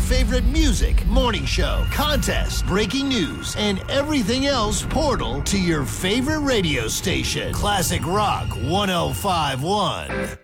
favorite music, morning show, contests, breaking news, and everything else portal to your favorite radio station. Classic Rock 1051.